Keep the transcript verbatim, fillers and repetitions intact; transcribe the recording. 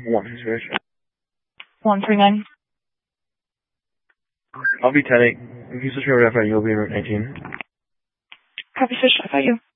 one Fish. one three nine. I'll be ten eight. If you switch me over to F I, you'll be in Route nineteen. Copy, Fish. I got you.